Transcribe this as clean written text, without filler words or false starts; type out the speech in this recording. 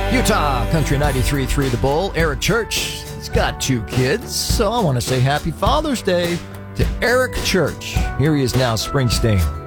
Utah Country 93.3 The Bull, Eric Church. He's got 2 kids, so I want to say happy Father's Day to Eric Church. Here he is now, Springsteen.